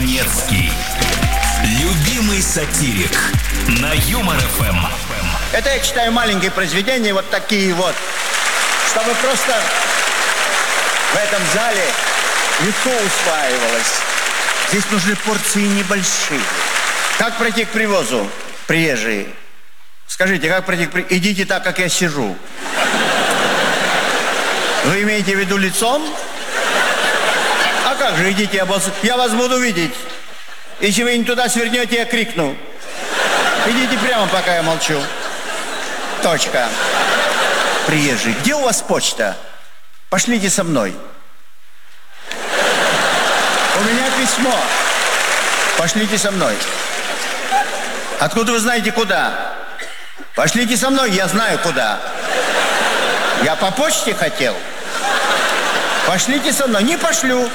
Жванецкий. Любимый сатирик на Юмор ФМ. Это я читаю маленькие произведения, вот такие вот, чтобы просто в этом зале легко усваивалось. Здесь нужны порции небольшие. Как пройти к привозу, приезжие? Скажите, как пройти к привозу? Идите так, как я сижу. Вы имеете в виду лицом? А как же, идите, я вас буду видеть. Если вы не туда свернете, я крикну. Идите прямо, пока я молчу. Точка. Приезжий, где у вас почта? Пошлите со мной. У меня письмо. Пошлите со мной. Откуда вы знаете, куда? Пошлите со мной, я знаю, куда. Я по почте хотел. Пошлите со мной. Не пошлю.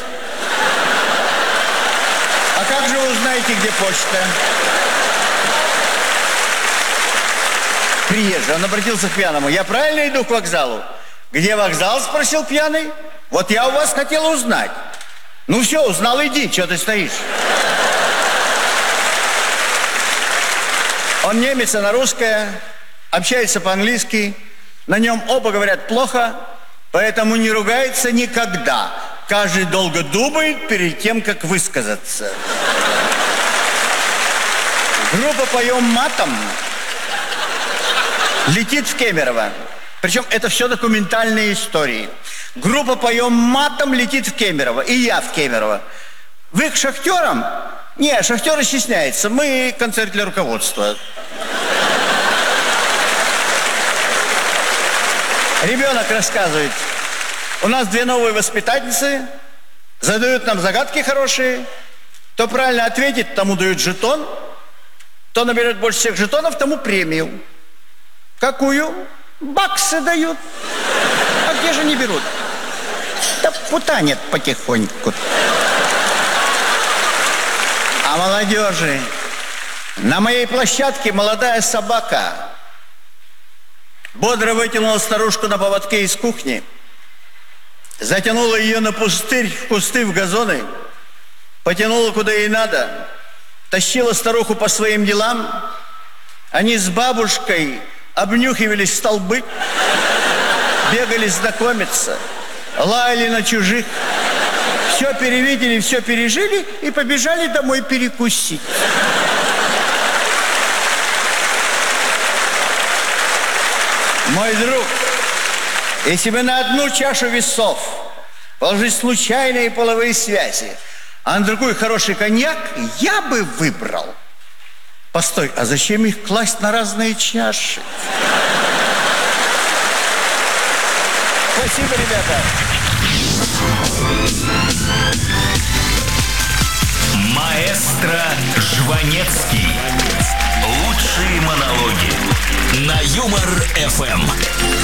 А как же вы узнаете, где почта? Приезжий, он обратился к пьяному. Я правильно иду к вокзалу? Где вокзал, спросил пьяный. Вот я у вас хотел узнать. Ну все, узнал, иди, что ты стоишь? Он немец, она русская, общается по-английски. На нем оба говорят плохо, поэтому не ругается никогда. Каждый долго думает перед тем, как высказаться. Группа «Поем матом» летит в Кемерово. Причем это все документальные истории. Группа «Поем матом» летит в Кемерово. И я в Кемерово. Вы к шахтерам? Не, шахтеры стесняются. Мы концерт для руководства. Ребенок рассказывает. У нас 2 новые воспитательницы. Задают нам загадки хорошие. Кто правильно ответит, тому дают жетон. Кто наберет больше всех жетонов, тому премию. Какую? Баксы дают. А где же не берут? Да путанят потихоньку. А молодежи. На моей площадке молодая собака бодро вытянула старушку на поводке из кухни, затянула ее на пустырь, в кусты, в газоны, потянула куда ей надо, тащила старуху по своим делам. Они с бабушкой обнюхивали столбы, бегали знакомиться, лаяли на чужих. Все перевидели, все пережили и побежали домой перекусить. Мой друг, если бы на одну чашу весов положить случайные половые связи, а на другой хороший коньяк, я бы выбрал. Постой, а зачем их класть на разные чаши? Спасибо, ребята. Маэстро Жванецкий. Лучшие монологи на Юмор ФМ.